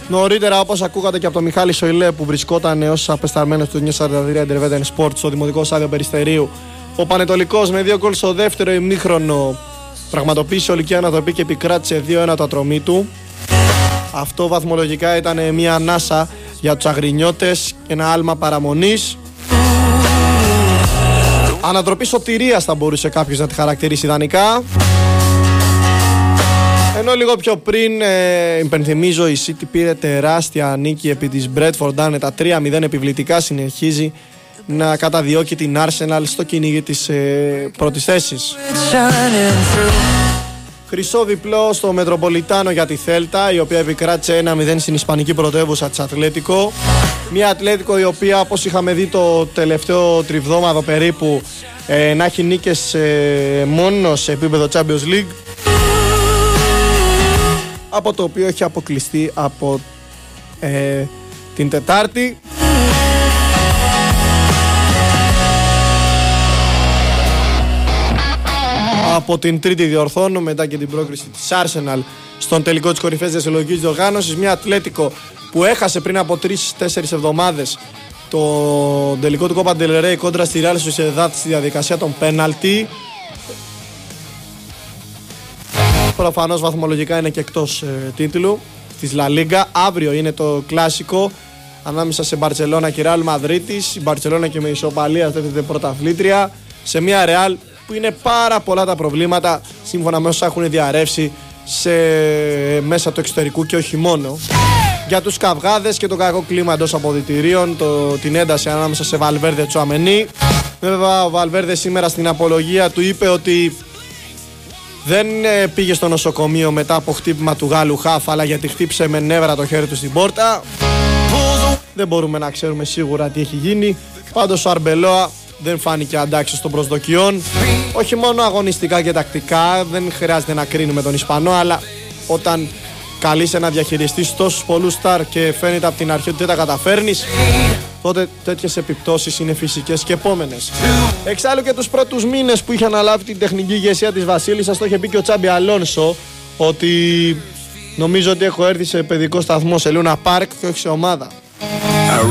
Νωρίτερα, όπως ακούγατε και από τον Μιχάλη Σοηλέ που βρισκόταν ως απεσταλμένος του 943 Interveden Sport στο Δημοτικό Στάδιο Περιστερίου, ο Πανετολικός με 2 γκολ στο δεύτερο ημίχρονο πραγματοποίησε ολική ανατροπή και επικράτησε 2-1 το ατρωμί του. Αυτό βαθμολογικά ήταν μια ανάσα για τους αγρινιώτες, ένα άλμα παραμονής. Ανατροπή σωτηρίας θα μπορούσε κάποιος να τη χαρακτηρίσει ιδανικά. Ενώ λίγο πιο πριν, υπενθυμίζω, η City πήρε τεράστια νίκη επί της Bradford άνετα 3-0 επιβλητικά, συνεχίζει να καταδιώκει την Arsenal στο κυνήγι της πρώτης θέσης. Χρυσό διπλό στο Μετροπολιτάνο για τη Θέλτα, η οποία επικράτησε 1-0 στην ισπανική πρωτεύουσα της Ατλέτικο. Μια Ατλέτικο η οποία, όπως είχαμε δει το τελευταίο τριβδόμαδο περίπου, να έχει νίκες μόνο σε επίπεδο Champions League, από το οποίο έχει αποκλειστεί από την Τετάρτη. Από την Τρίτη διορθώνω, μετά και την πρόκριση της Arsenal στον τελικό της κορυφαίας διασυλλογικής διοργάνωσης. Μια Ατλέτικο που έχασε πριν από 3-4 εβδομάδες το τελικό του Copa del Rey κόντρα στη Real Sociedad στη διαδικασία των πέναλτι. Προφανώς βαθμολογικά είναι και εκτός τίτλου της La Liga. Αύριο είναι το κλάσικο ανάμεσα σε Μπαρτσελώνα και Real Μαδρίτης. Η Μπαρτσελώνα και με ισοπαλία στέφεται πρωταθλήτρια σε μια Real που είναι πάρα πολλά τα προβλήματα σύμφωνα με όσα έχουν διαρρεύσει μέσα του εξωτερικού και όχι μόνο. Για τους καυγάδες και το κακό κλίμα εντός αποδυτηρίων, την ένταση ανάμεσα σε Βαλβέρδε και Τσουαμενί. Βέβαια ο Βαλβέρδε σήμερα στην απολογία του είπε ότι δεν πήγε στο νοσοκομείο μετά από χτύπημα του Γάλλου χαφ, αλλά γιατί χτύπησε με νεύρα το χέρι του στην πόρτα. Δεν μπορούμε να ξέρουμε σίγουρα τι έχει γίνει. Πάντως ο Αρμπελόα δεν φάνηκε αντάξιος των προσδοκιών. Όχι μόνο αγωνιστικά και τακτικά, δεν χρειάζεται να κρίνουμε τον Ισπανό, αλλά όταν καλείσαι να διαχειριστείς τόσους πολλούς στάρ και φαίνεται από την αρχή ότι δεν τα καταφέρνεις, τότε τέτοιες επιπτώσεις είναι φυσικές και επόμενες. Εξάλλου και τους πρώτους μήνες που είχε αναλάβει την τεχνική ηγεσία της Βασίλισσας, το είχε πει και ο Τσάμπι Αλόνσο, ότι νομίζω ότι έχω έρθει σε παιδικό σταθμό, σε Λούνα Πάρκ και όχι σε ομάδα.